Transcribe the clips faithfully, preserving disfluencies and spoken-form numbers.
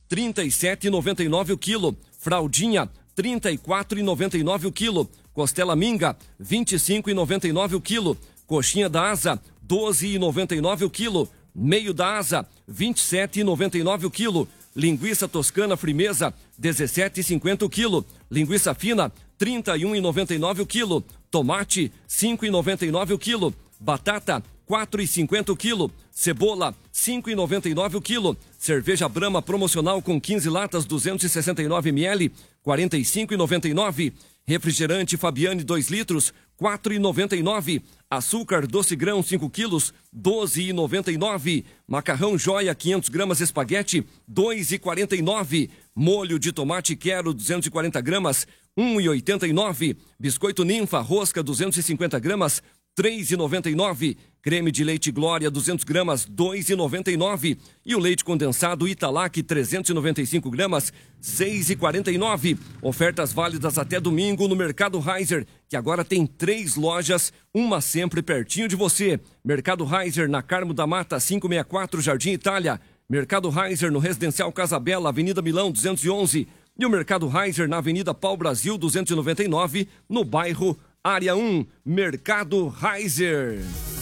trinta e sete e noventa e nove o quilo. Fraldinha, trinta e quatro e noventa e nove o quilo. Costela minga, vinte e cinco e noventa e nove o quilo. Coxinha da asa, doze e noventa e nove o quilo. Meio da asa, vinte e sete e noventa e nove o quilo. Linguiça toscana frimeza, dezessete e cinquenta o quilo. Linguiça fina, trinta e um e noventa e nove o quilo. Tomate, cinco e noventa e nove o quilo. Batata, quatro e cinquenta o quilo. Cebola, cinco e noventa e nove o quilo. Cerveja Brahma promocional com quinze latas, duzentos e sessenta e nove mililitros, quarenta e cinco e noventa e nove. Refrigerante Fabiane dois litros, quatro e noventa e nove. Açúcar doce grão cinco quilos, doze e noventa e nove. Macarrão Joia quinhentos gramas espaguete, dois e quarenta e nove. Molho de tomate Quero duzentos e quarenta gramas, um e oitenta e nove. Biscoito Ninfa Rosca duzentos e cinquenta gramas, três e noventa e nove. Creme de leite Glória duzentos gramas, dois e noventa e nove. E o leite condensado Italac trezentos e noventa e cinco gramas, seis e quarenta e nove. Ofertas válidas até domingo no Mercado Reiser, que agora tem três lojas, uma sempre pertinho de você. Mercado Reiser na Carmo da Mata quinhentos e sessenta e quatro, Jardim Itália. Mercado Reiser no Residencial Casa Bela, Avenida Milão duzentos e onze. E o Mercado Reiser na Avenida Pau Brasil duzentos e noventa e nove, no bairro Área um. Mercado Reiser.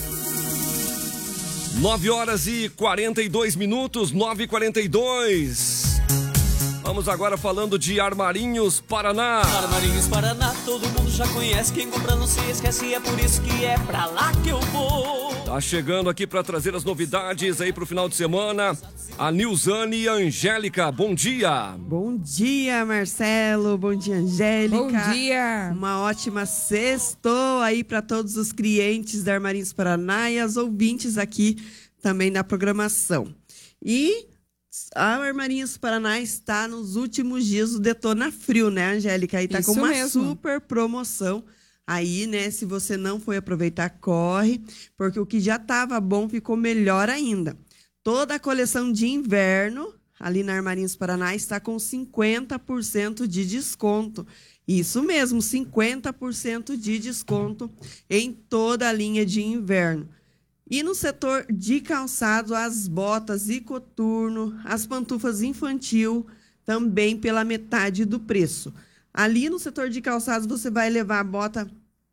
nove horas e quarenta e dois minutos, nove e quarenta e dois. Vamos agora falando de Armarinhos Paraná. Armarinhos Paraná, todo mundo já conhece. Quem compra não se esquece, é por isso que é pra lá que eu vou. Tá chegando aqui para trazer as novidades aí pro final de semana. A Nilzane e a Angélica, bom dia. Bom dia, Marcelo. Bom dia, Angélica. Bom dia. Uma ótima sextou aí para todos os clientes da Armarinhos Paraná e as ouvintes aqui também da programação. E a Armarinhos Paraná está nos últimos dias do Detona Frio, né, Angélica? Aí tá Isso com uma mesmo. super promoção. Aí, né, se você não foi aproveitar, corre, porque o que já estava bom ficou melhor ainda. Toda a coleção de inverno, ali na Armarinhos Paraná, está com cinquenta por cento de desconto. Isso mesmo, cinquenta por cento de desconto em toda a linha de inverno. E no setor de calçado, as botas e coturno, as pantufas infantil, também pela metade do preço. Ali no setor de calçados, você vai levar a bota,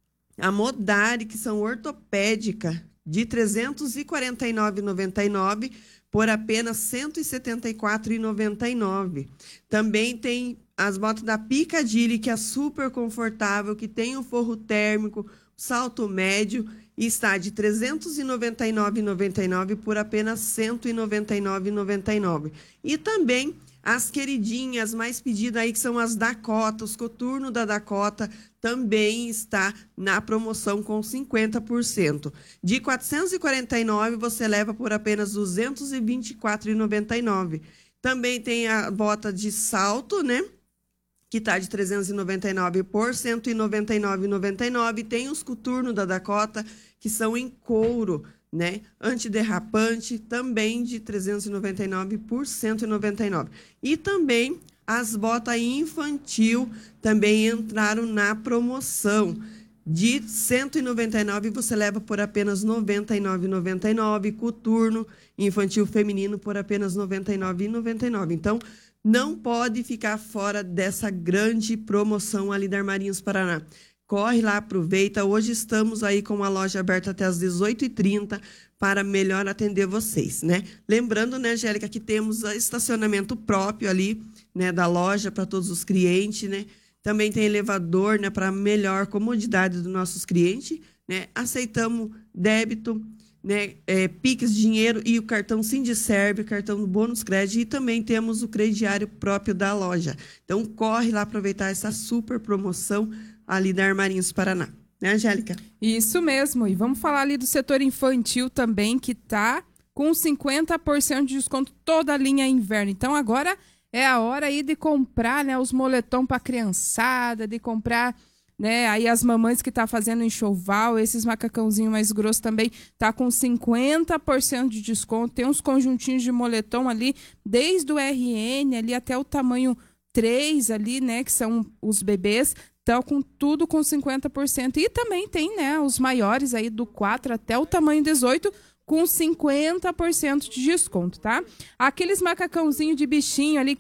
a Modari, que são ortopédica, de trezentos e quarenta e nove reais e noventa e nove centavos por apenas cento e setenta e quatro reais e noventa e nove centavos. Também tem as botas da Piccadilly, que é super confortável, que tem o forro térmico, salto médio, e está de trezentos e noventa e nove reais e noventa e nove centavos por apenas cento e noventa e nove reais e noventa e nove centavos. E também as queridinhas mais pedidas aí, que são as Dakota, os coturno da Dakota, também está na promoção com cinquenta por cento. De quatrocentos e quarenta e nove reais, você leva por apenas duzentos e vinte e quatro reais e noventa e nove centavos. Também tem a bota de salto, né? Que está de trezentos e noventa e nove reais por cento e noventa e nove reais e noventa e nove centavos. Tem os coturno da Dakota, que são em couro, né? Antiderrapante, também de trezentos e noventa e nove reais por cento e noventa e nove centavos. E também as botas infantil também entraram na promoção. De cento e noventa e nove reais você leva por apenas noventa e nove reais e noventa e nove centavos. Coturno infantil feminino por apenas noventa e nove reais e noventa e nove centavos. Então, não pode ficar fora dessa grande promoção ali da Armarinhos Paraná. Corre lá, aproveita. Hoje estamos aí com a loja aberta até às dezoito e trinta para melhor atender vocês, né? Lembrando, né, Angélica, que temos estacionamento próprio ali, né, da loja para todos os clientes, né? Também tem elevador, né, para melhor comodidade dos nossos clientes, né? Aceitamos débito, né, é, Pix, dinheiro e o cartão Sindiserve, cartão do Bônus Crédito, e também temos o crediário próprio da loja. Então, corre lá aproveitar essa super promoção ali da Armarinhos Paraná. Né, Angélica? Isso mesmo. E vamos falar ali do setor infantil também, que tá com cinquenta por cento de desconto toda a linha inverno. Então, agora é a hora aí de comprar, né, os moletom para criançada, de comprar, né, aí as mamães que tá fazendo enxoval, esses macacãozinhos mais grossos também tá com cinquenta por cento de desconto. Tem uns conjuntinhos de moletom ali, desde o R N ali até o tamanho três ali, né, que são os bebês. Então, com tudo com cinquenta por cento. E também tem, né, os maiores aí do quatro até o tamanho dezoito com cinquenta por cento de desconto, tá? Aqueles macacãozinhos de bichinho ali